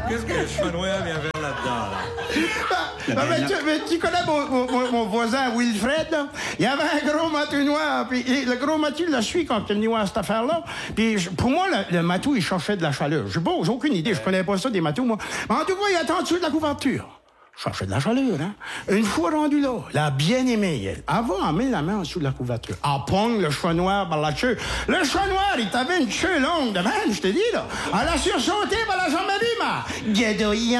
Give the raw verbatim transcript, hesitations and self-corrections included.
Qu'est-ce que le chevenois vient faire là-dedans, là? Ben, ben, ben, tu, ben, tu connais mon, mon, mon voisin Wilfred, là? Il y avait un gros matou noir, puis et le gros matou l'a suivi quand il est venu à cette affaire-là. Puis je- pour moi, le, le matou, il cherchait de la chaleur. J'ai pas, j'ai aucune idée, je connais pas ça des matous, moi. Mais en tout cas, il attend en dessous de la couverture. Cherchait de la chaleur, hein? Une fois rendu là, la bien-aimée, elle, elle va en mettre la main en dessous de la couverture. Elle pogne le choix noir par la queue. Le choix noir, il t'avait une queue longue de même, je te dis, là. Elle a sursauté par la jambe abîme. Guédouillant.